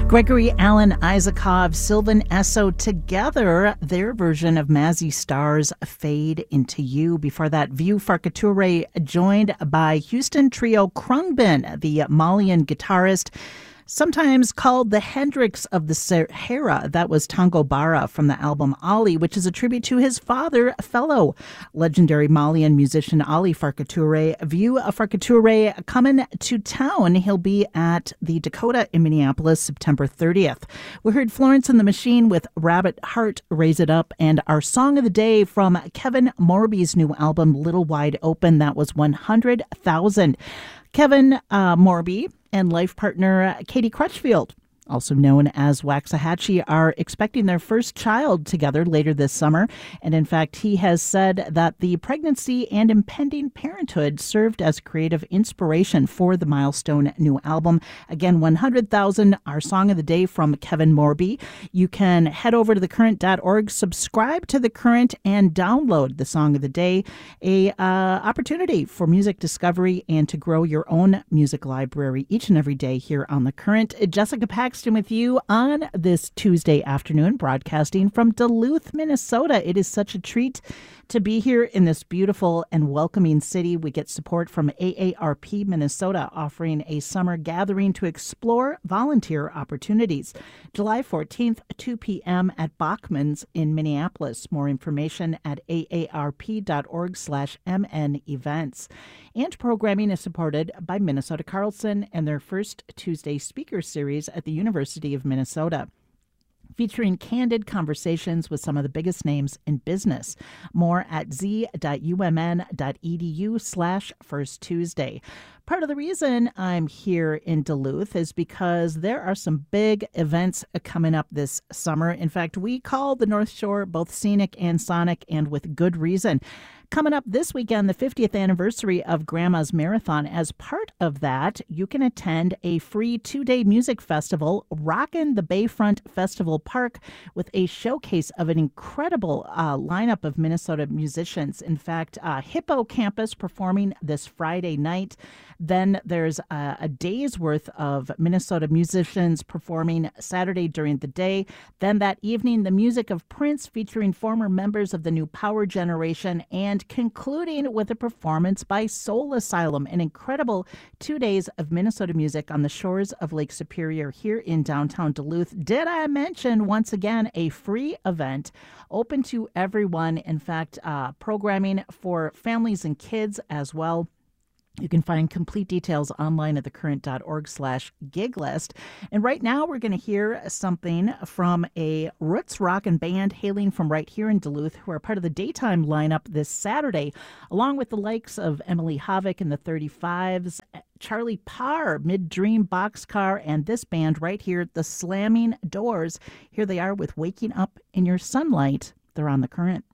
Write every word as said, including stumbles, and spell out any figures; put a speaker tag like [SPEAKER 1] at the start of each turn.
[SPEAKER 1] Gregory Alan Isakov, Sylvan Esso together, their version of Mazzy Star's Fade Into You. Before that, View Farkature joined by Houston trio Khruangbin, the Malian guitarist, sometimes called the Hendrix of the Sahara. That was Tango Bara from the album Ali, which is a tribute to his father, fellow legendary Malian musician Ali Farkature. View Farkature coming to town. He'll be at the Dakota in Minneapolis, September thirtieth. We heard Florence and the Machine with Rabbit Heart, Raise It Up, and our song of the day from Kevin Morby's new album, Little Wide Open. That was one hundred thousand. Kevin uh, Morby and life partner Katie Crutchfield, also known as Waxahachie, are expecting their first child together later this summer. And in fact, he has said that the pregnancy and impending parenthood served as creative inspiration for the milestone new album. Again, one hundred thousand, our song of the day from Kevin Morby. You can head over to the current dot org, subscribe to The Current, and download the song of the day, a uh, opportunity for music discovery and to grow your own music library each and every day here on The Current. Jessica Paxton with you on this Tuesday afternoon, broadcasting from Duluth, Minnesota. It is such a treat to be here in this beautiful and welcoming city. We get support from A A R P Minnesota, offering a summer gathering to explore volunteer opportunities. July fourteenth, two p.m. at Bachman's in Minneapolis. More information at A A R P dot org slash M N events. And programming is supported by Minnesota Carlson and their first Tuesday speaker series at the University of Minnesota, featuring candid conversations with some of the biggest names in business. More at z dot u m n dot e d u slash first Tuesday. Part of the reason I'm here in Duluth is because there are some big events coming up this summer. In fact, we call the North Shore both scenic and sonic, and with good reason. Coming up this weekend, the fiftieth anniversary of Grandma's Marathon. As part of that, you can attend a free two-day music festival, Rockin' the Bayfront Festival Park, with a showcase of an incredible uh, lineup of Minnesota musicians. In fact, uh, Hippo Campus performing this Friday night. Then there's a, a day's worth of Minnesota musicians performing Saturday during the day. Then that evening, the music of Prince featuring former members of the New Power Generation, and concluding with a performance by Soul Asylum, an incredible two days of Minnesota music on the shores of Lake Superior here in downtown Duluth. Did I mention, once again, a free event open to everyone? In fact, uh, programming for families and kids as well. You can find complete details online at thecurrent dot org slash gig list. And right now we're going to hear something from a roots rockin' band hailing from right here in Duluth, who are part of the daytime lineup this Saturday, along with the likes of Emily Havoc and the thirty-fives, Charlie Parr, Mid-Dream Boxcar, and this band right here, The Slamming Doors. Here they are with Waking Up in Your Sunlight. They're on The Current.